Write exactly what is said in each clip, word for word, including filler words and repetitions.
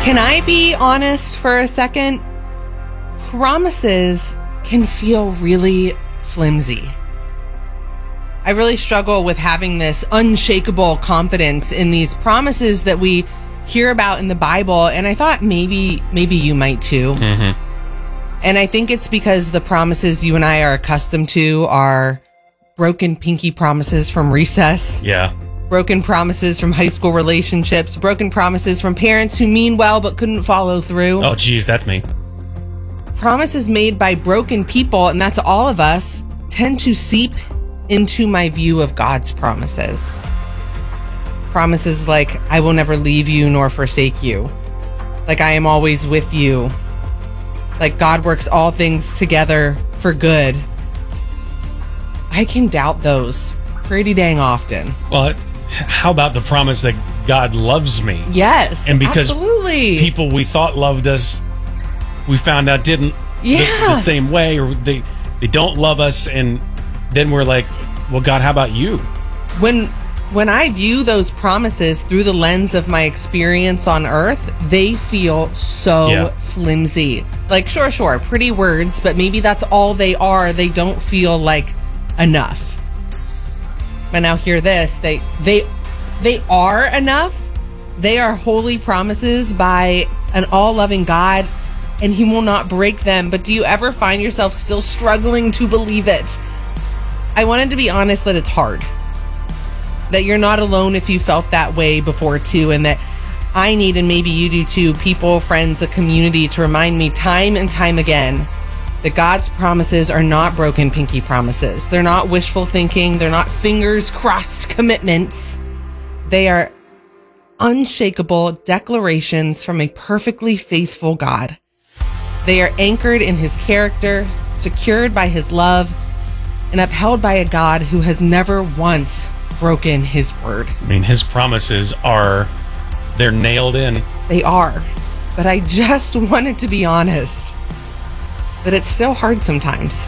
Can I be honest for a second? Promises can feel really flimsy. I really struggle with having this unshakable confidence in these promises that we hear about in the Bible, and I thought maybe maybe you might too. Mm-hmm. And I think it's because the promises you and I are accustomed to are broken pinky promises from recess. Yeah. Broken promises from high school relationships, broken promises from parents who mean well but couldn't follow through. Oh, geez, that's me. Promises made by broken people, and that's all of us, tend to seep into my view of God's promises. Promises like, I will never leave you nor forsake you. Like, I am always with you. Like, God works all things together for good. I can doubt those pretty dang often. Well, how about the promise that God loves me? Yes, and because absolutely. People we thought loved us, we found out didn't yeah. the, the same way, or they they don't love us, and then we're like, well, God, how about you? When when I view those promises through the lens of my experience on earth, they feel so yeah. flimsy. Like, sure, sure, pretty words, but maybe that's all they are. They don't feel like enough. But now hear this, they they they are enough. They are holy promises by an all-loving God, and he will not break them. But do you ever find yourself still struggling to believe it? I wanted to be honest that it's hard. That you're not alone if you felt that way before too, and that I need, and maybe you do too, people, friends, a community to remind me time and time again that God's promises are not broken pinky promises. They're not wishful thinking. They're not fingers crossed commitments. They are unshakable declarations from a perfectly faithful God. They are anchored in his character, secured by his love, and upheld by a God who has never once broken his word. I mean, his promises are, they're nailed in. They are. But I just wanted to be honest that it's still hard sometimes.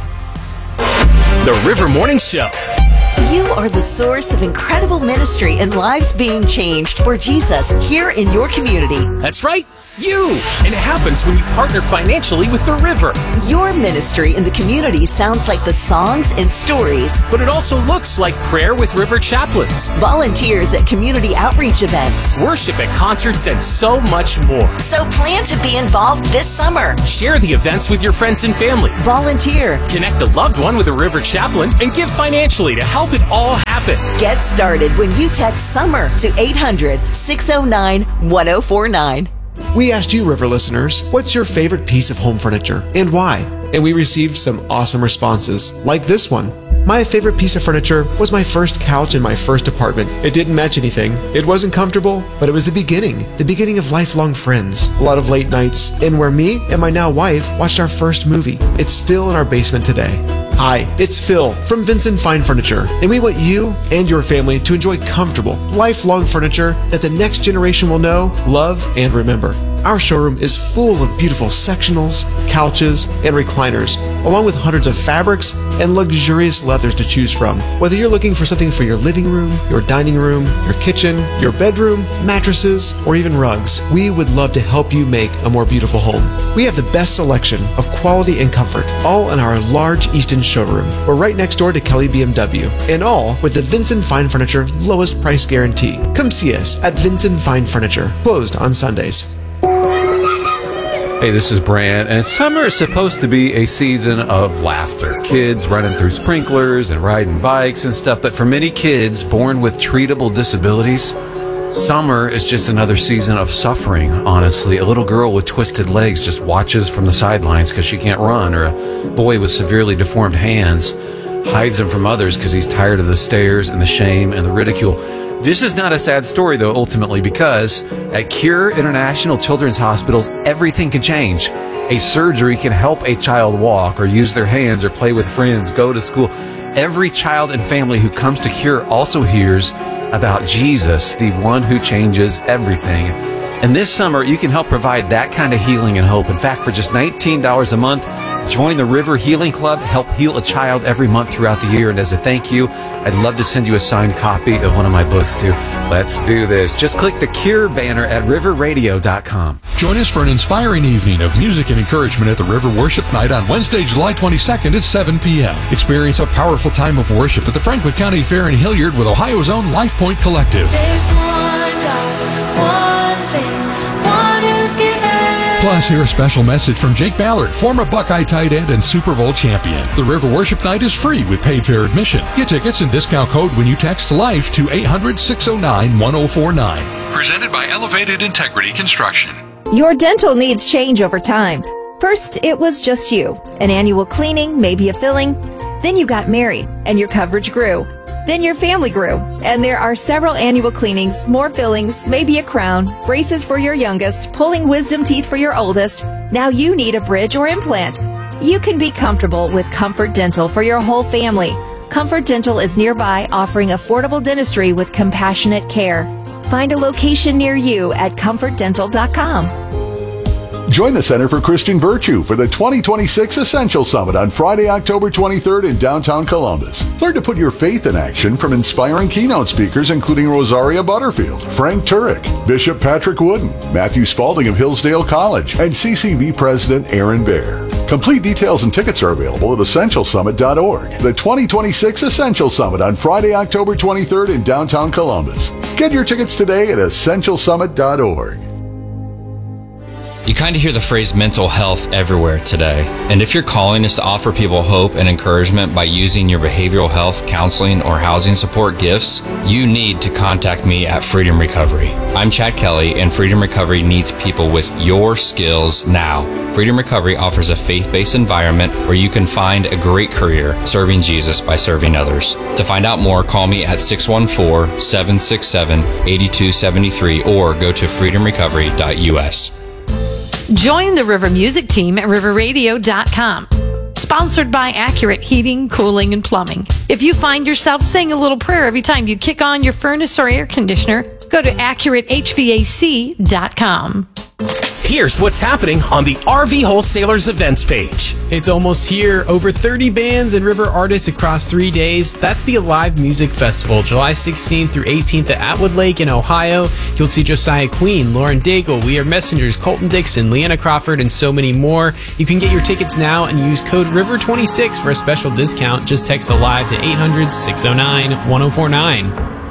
The River Morning Show. You are the source of incredible ministry and lives being changed for Jesus here in your community. That's right, you! And it happens when you partner financially with The River. Your ministry in the community sounds like the songs and stories. But it also looks like prayer with River chaplains, volunteers at community outreach events, worship at concerts, and so much more. So plan to be involved this summer. Share the events with your friends and family. Volunteer. Connect a loved one with a River chaplain and give financially to help it all happen. Get started when you text SUMMER to eight hundred, six oh nine, one oh four nine. We asked you, River listeners, what's your favorite piece of home furniture and why? And we received some awesome responses, like this one. My favorite piece of furniture was my first couch in my first apartment. It didn't match anything. It wasn't comfortable, but it was the beginning. The beginning of lifelong friends. A lot of late nights, and where me and my now wife watched our first movie. It's still in our basement today. Hi, it's Phil from Vincent Fine Furniture, and we want you and your family to enjoy comfortable, lifelong furniture that the next generation will know, love, and remember. Our showroom is full of beautiful sectionals, couches, and recliners, along with hundreds of fabrics and luxurious leathers to choose from. Whether you're looking for something for your living room, your dining room, your kitchen, your bedroom, mattresses, or even rugs, we would love to help you make a more beautiful home. We have the best selection of quality and comfort, all in our large Easton showroom. We're right next door to Kelly B M W, and all with the Vincent Fine Furniture lowest price guarantee. Come see us at Vincent Fine Furniture, closed on Sundays. Hey, this is Brand, and summer is supposed to be a season of laughter. Kids running through sprinklers and riding bikes and stuff, but for many kids born with treatable disabilities, summer is just another season of suffering, honestly. A little girl with twisted legs just watches from the sidelines because she can't run, or a boy with severely deformed hands hides them from others because he's tired of the stares and the shame and the ridicule. This is not a sad story, though, ultimately, because at Cure International Children's Hospitals, everything can change. A surgery can help a child walk or use their hands or play with friends, go to school. Every child and family who comes to Cure also hears about Jesus, the one who changes everything. And this summer, you can help provide that kind of healing and hope. In fact, for just nineteen dollars a month, Join the River Healing Club, help heal a child every month throughout the year. And as a thank you, I'd love to send you a signed copy of one of my books too. Let's do this. Just click the Cure banner at river radio dot com. Join us for an inspiring evening of music and encouragement at the River Worship Night on Wednesday, July twenty-second at seven p.m. Experience a powerful time of worship at the Franklin County Fair in Hilliard with Ohio's own Life Point Collective. There's one God, one faith, one who's given. Plus, hear a special message from Jake Ballard, former Buckeye tight end and Super Bowl champion. The River Worship Night is free with paid fair admission. Get tickets and discount code when you text LIFE to eight hundred, six oh nine, one oh four nine. Presented by Elevated Integrity Construction. Your dental needs change over time. First, it was just you. An annual cleaning, maybe a filling. Then you got married, and your coverage grew. Then your family grew, and there are several annual cleanings, more fillings, maybe a crown, braces for your youngest, pulling wisdom teeth for your oldest. Now you need a bridge or implant. You can be comfortable with Comfort Dental for your whole family. Comfort Dental is nearby, offering affordable dentistry with compassionate care. Find a location near you at comfort dental dot com. Join the Center for Christian Virtue for the twenty twenty-six Essential Summit on Friday, October twenty-third in downtown Columbus. Learn to put your faith in action from inspiring keynote speakers including Rosaria Butterfield, Frank Turek, Bishop Patrick Wooden, Matthew Spalding of Hillsdale College, and C C V President Aaron Baer. Complete details and tickets are available at essential summit dot org. The twenty twenty-six Essential Summit on Friday, October twenty-third in downtown Columbus. Get your tickets today at essential summit dot org. You kind of hear the phrase mental health everywhere today. And if your calling is to offer people hope and encouragement by using your behavioral health, counseling, or housing support gifts, you need to contact me at Freedom Recovery. I'm Chad Kelly, and Freedom Recovery needs people with your skills now. Freedom Recovery offers a faith-based environment where you can find a great career serving Jesus by serving others. To find out more, call me at six one four, seven six seven, eight two seven three or go to freedom recovery dot u s. Join the River Music team at river radio dot com. Sponsored by Accurate Heating, Cooling, and Plumbing. If you find yourself saying a little prayer every time you kick on your furnace or air conditioner, go to accurate h v a c dot com. Here's what's happening on the R V Wholesalers events page. It's almost here. Over thirty bands and river artists across three days. That's the Alive Music Festival, July sixteenth through eighteenth at Atwood Lake in Ohio. You'll see Josiah Queen, Lauren Daigle, We Are Messengers, Colton Dixon, Leanna Crawford, and so many more. You can get your tickets now and use code river twenty-six for a special discount. Just text ALIVE to eight hundred, six oh nine, one oh four nine.